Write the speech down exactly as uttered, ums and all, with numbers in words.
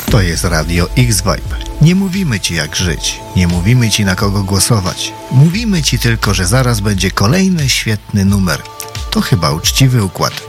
To jest Radio X-Vibe. Nie mówimy ci jak żyć, nie mówimy ci na kogo głosować. Mówimy ci tylko, że zaraz będzie kolejny świetny numer. To chyba uczciwy układ.